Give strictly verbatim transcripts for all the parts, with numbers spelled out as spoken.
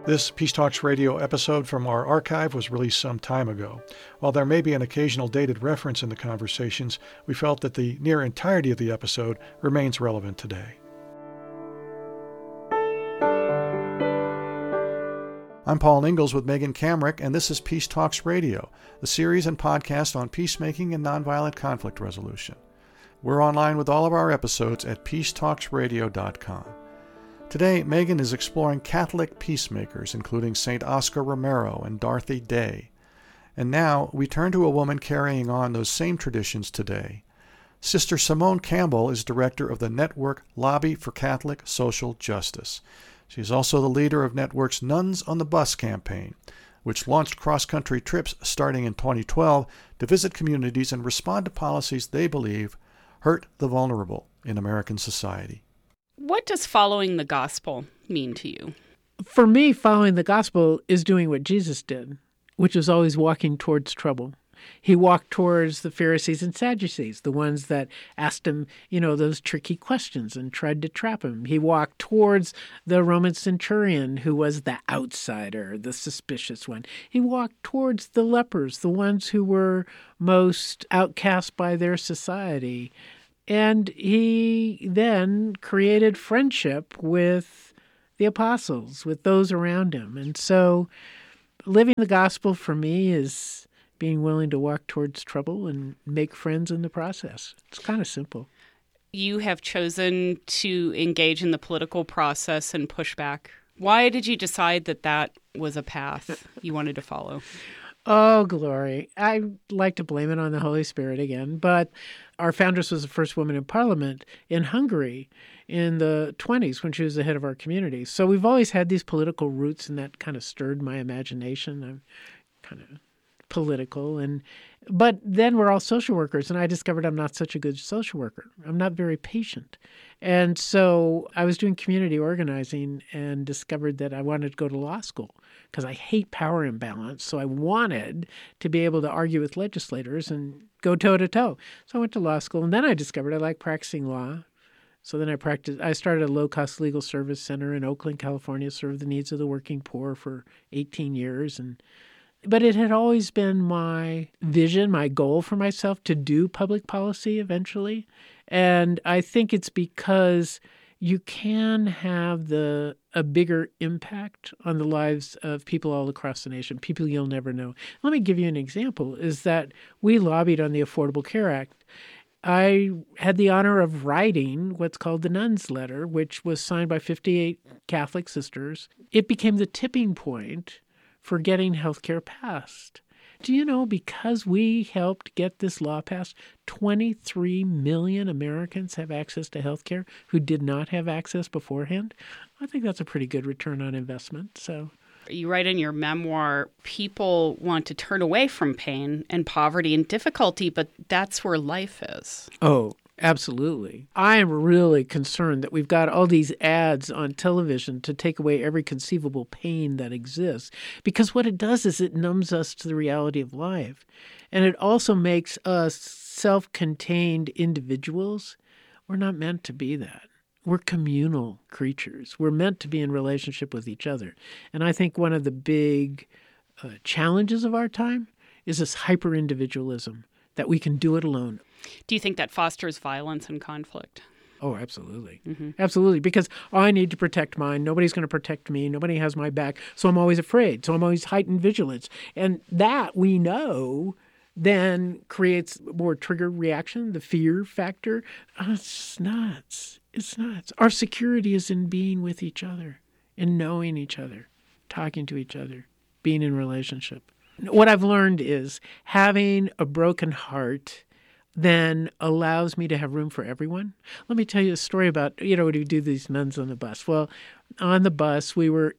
This Peace Talks Radio episode from our archive was released some time ago. While there may be an occasional dated reference in the conversations, we felt that the near entirety of the episode remains relevant today. I'm Paul Ingalls with Megan Kamerick, and this is Peace Talks Radio, the series and podcast on peacemaking and nonviolent conflict resolution. We're online with all of our episodes at peace talks radio dot com. Today, Megan is exploring Catholic peacemakers, including Saint Oscar Romero and Dorothy Day. And now, we turn to a woman carrying on those same traditions today. Sister Simone Campbell is director of the Network Lobby for Catholic Social Justice. She is also the leader of Network's Nuns on the Bus campaign, which launched cross-country trips starting in twenty twelve to visit communities and respond to policies they believe hurt the vulnerable in American society. What does following the gospel mean to you? For me, following the gospel is doing what Jesus did, which is always walking towards trouble. He walked towards the Pharisees and Sadducees, the ones that asked him, you know, those tricky questions and tried to trap him. He walked towards the Roman centurion, who was the outsider, the suspicious one. He walked towards the lepers, the ones who were most outcast by their society. And he then created friendship with the apostles, with those around him. And so living the gospel for me is being willing to walk towards trouble and make friends in the process. It's kind of simple. You have chosen to engage in the political process and push back. Why did you decide that that was a path you wanted to follow? Oh, glory. I like to blame it on the Holy Spirit again, but our foundress was the first woman in parliament in Hungary in the twenties when she was the head of our community. So we've always had these political roots, and that kind of stirred my imagination. I'm kind of political. and But then we're all social workers, and I discovered I'm not such a good social worker. I'm not very patient. And so I was doing community organizing and discovered that I wanted to go to law school because I hate power imbalance. So I wanted to be able to argue with legislators and go toe-to-toe. So I went to law school, and then I discovered I like practicing law. So then I practiced. I started a low-cost legal service center in Oakland, California, served the needs of the working poor for eighteen years. And But it had always been my vision, my goal for myself to do public policy eventually. And I think it's because you can have the a bigger impact on the lives of people all across the nation, people you'll never know. Let me give you an example, is that we lobbied on the Affordable Care Act. I had the honor of writing what's called the Nuns Letter, which was signed by fifty-eight Catholic sisters. It became the tipping point for getting health care passed. Do you know, because we helped get this law passed, twenty-three million Americans have access to health care who did not have access beforehand? I think that's a pretty good return on investment. So, you write in your memoir, people want to turn away from pain and poverty and difficulty, but that's where life is. Oh, absolutely. I am really concerned that we've got all these ads on television to take away every conceivable pain that exists, because what it does is it numbs us to the reality of life. And it also makes us self-contained individuals. We're not meant to be that. We're communal creatures. We're meant to be in relationship with each other. And I think one of the big uh, challenges of our time is this hyper-individualism, that we can do it alone. Do you think that fosters violence and conflict? Oh, absolutely. Mm-hmm. Absolutely. Because I need to protect mine. Nobody's going to protect me. Nobody has my back. So I'm always afraid. So I'm always heightened vigilance. And that, we know, then creates more trigger reaction, the fear factor. Oh, it's nuts. It's nuts. Our security is in being with each other, in knowing each other, talking to each other, being in relationship. What I've learned is having a broken heart then allows me to have room for everyone. Let me tell you a story about, you know, when we do these nuns on the bus. Well, on the bus, we were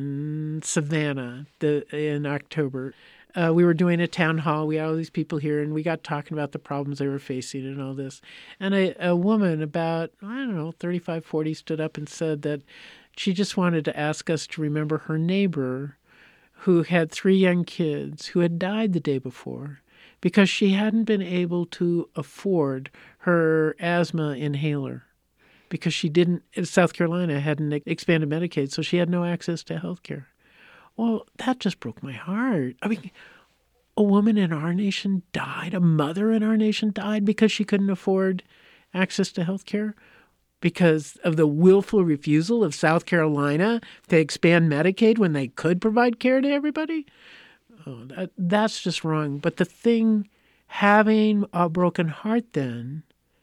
in Savannah the, in October. Uh, we were doing a town hall. We had all these people here, and we got talking about the problems they were facing and all this. And a, a woman about, I don't know, thirty-five, forty stood up and said that she just wanted to ask us to remember her neighbor who had three young kids who had died the day before because she hadn't been able to afford her asthma inhaler because she didn't, South Carolina hadn't expanded Medicaid, so she had no access to health care. Well, that just broke my heart. I mean, a woman in our nation died, a mother in our nation died because she couldn't afford access to health care, because of the willful refusal of South Carolina to expand Medicaid when they could provide care to everybody. Oh, that, that's just wrong. But the thing, having a broken heart then,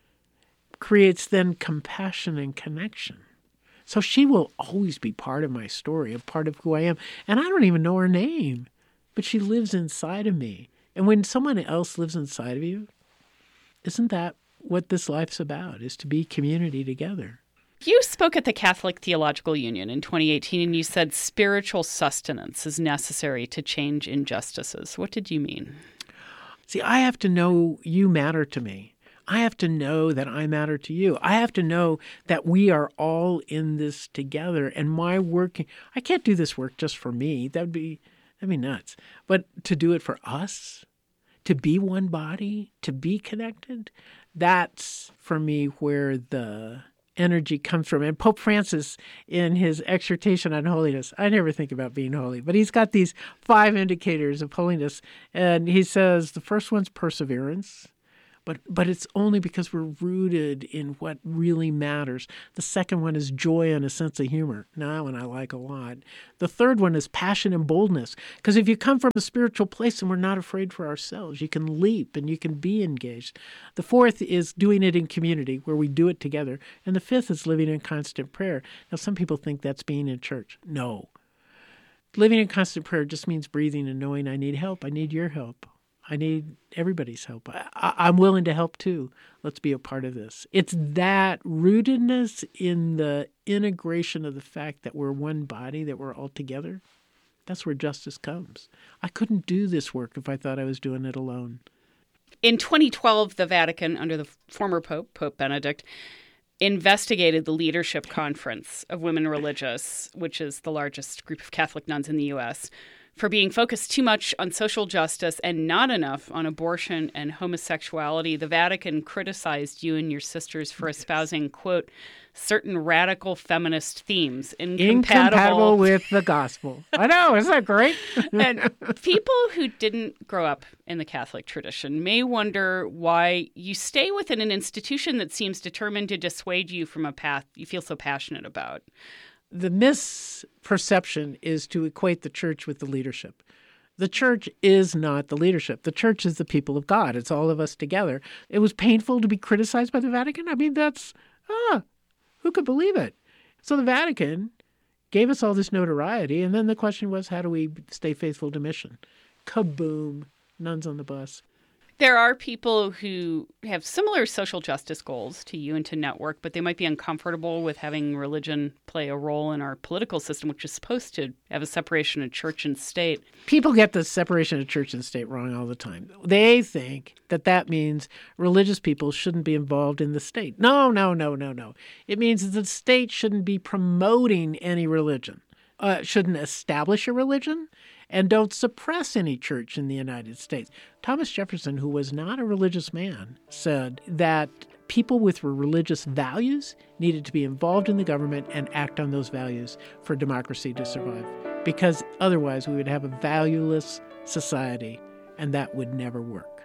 creates then compassion and connection. So she will always be part of my story, a part of who I am. And I don't even know her name, but she lives inside of me. And when someone else lives inside of you, isn't that what this life's about, is to be community together? You spoke at the Catholic Theological Union in twenty eighteen, and you said spiritual sustenance is necessary to change injustices. What did you mean? See, I have to know you matter to me. I have to know that I matter to you. I have to know that we are all in this together. And my work, I can't do this work just for me. That would be, that'd be nuts. But to do it for us, to be one body, to be connected, that's for me where the energy comes from. And Pope Francis, in his exhortation on holiness, I never think about being holy, but he's got these five indicators of holiness. And he says the first one's perseverance. But but it's only because we're rooted in what really matters. The second one is joy and a sense of humor. Now, that one I like a lot. The third one is passion and boldness. Because if you come from a spiritual place and we're not afraid for ourselves, you can leap and you can be engaged. The fourth is doing it in community, where we do it together. And the fifth is living in constant prayer. Now, some people think that's being in church. No. Living in constant prayer just means breathing and knowing I need help. I need your help. I need everybody's help. I, I, I'm willing to help too. Let's be a part of this. It's that rootedness in the integration of the fact that we're one body, that we're all together. That's where justice comes. I couldn't do this work if I thought I was doing it alone. In twenty twelve, the Vatican, under the former Pope, Pope Benedict, investigated the Leadership Conference of Women Religious, which is the largest group of Catholic nuns in the U S, for being focused too much on social justice and not enough on abortion and homosexuality. The Vatican criticized you and your sisters for espousing, quote, certain radical feminist themes incompatible, incompatible with the gospel. I know, isn't that great? And people who didn't grow up in the Catholic tradition may wonder why you stay within an institution that seems determined to dissuade you from a path you feel so passionate about. The misperception is to equate the church with the leadership. The church is not the leadership. The church is the people of God. It's all of us together. It was painful to be criticized by the Vatican. I mean, that's, ah, who could believe it? So the Vatican gave us all this notoriety, and then the question was, how do we stay faithful to mission? Kaboom, nuns on the bus. There are people who have similar social justice goals to you and to Network, but they might be uncomfortable with having religion play a role in our political system, which is supposed to have a separation of church and state. People get the separation of church and state wrong all the time. They think that that means religious people shouldn't be involved in the state. No, no, no, no, no. It means that the state shouldn't be promoting any religion, uh, shouldn't establish a religion, and don't suppress any church in the United States. Thomas Jefferson, who was not a religious man, said that people with religious values needed to be involved in the government and act on those values for democracy to survive, because otherwise we would have a valueless society, and that would never work.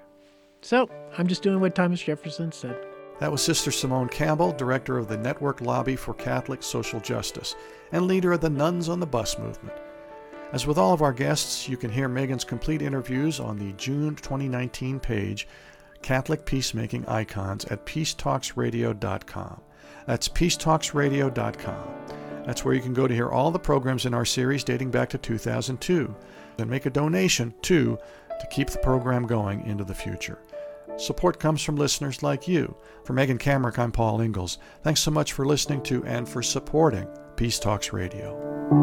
So I'm just doing what Thomas Jefferson said. That was Sister Simone Campbell, director of the Network Lobby for Catholic Social Justice and leader of the Nuns on the Bus movement. As with all of our guests, you can hear Megan's complete interviews on the June twenty nineteen page, Catholic Peacemaking Icons, at peace talks radio dot com. That's peace talks radio dot com. That's where you can go to hear all the programs in our series dating back to two thousand two and make a donation, too, to keep the program going into the future. Support comes from listeners like you. For Megan Kamerick, I'm Paul Ingalls. Thanks so much for listening to and for supporting Peace Talks Radio.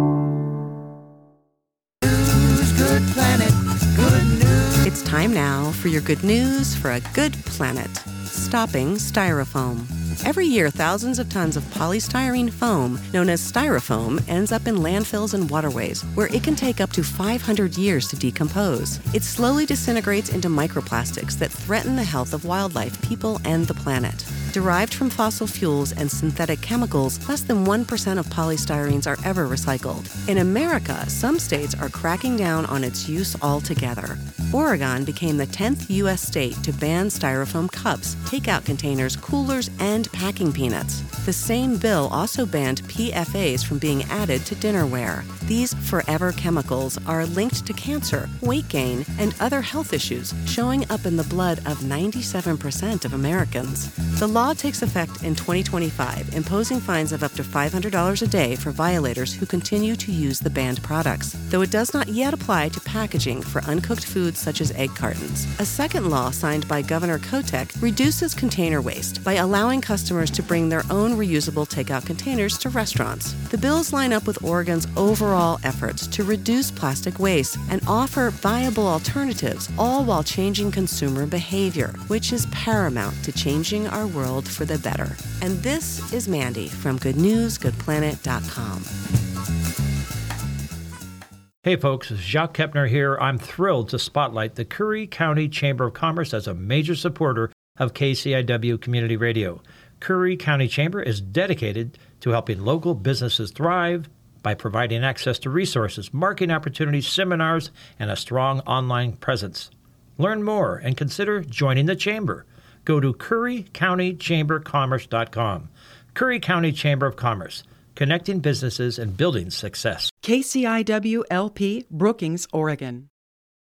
Good planet, good news. It's time now for your good news for a good planet. Stopping styrofoam. Every year, thousands of tons of polystyrene foam, known as styrofoam, ends up in landfills and waterways, where it can take up to five hundred years to decompose. It slowly disintegrates into microplastics that threaten the health of wildlife, people, and the planet. Derived from fossil fuels and synthetic chemicals, less than one percent of polystyrenes are ever recycled. In America, some states are cracking down on its use altogether. Oregon became the tenth U S state to ban styrofoam cups, takeout containers, coolers, and packing peanuts. The same bill also banned P F As from being added to dinnerware. These forever chemicals are linked to cancer, weight gain, and other health issues, showing up in the blood of ninety-seven percent of Americans. The law takes effect in twenty twenty-five, imposing fines of up to five hundred dollars a day for violators who continue to use the banned products, though it does not yet apply to packaging for uncooked foods such as egg cartons. A second law signed by Governor Kotek reduces container waste by allowing customers to bring their own reusable takeout containers to restaurants. The bills line up with Oregon's overall efforts to reduce plastic waste and offer viable alternatives, all while changing consumer behavior, which is paramount to changing our world for the better. And this is Mandy from good news good planet dot com. Hey folks, Jacques Kepner here. I'm thrilled to spotlight the Curry County Chamber of Commerce as a major supporter of K C I W Community Radio. Curry County Chamber is dedicated to helping local businesses thrive by providing access to resources, marketing opportunities, seminars, and a strong online presence. Learn more and consider joining the Chamber. Go to curry county chamber commerce dot com. Curry County Chamber of Commerce, connecting businesses and building success. K C I W L P, Brookings, Oregon.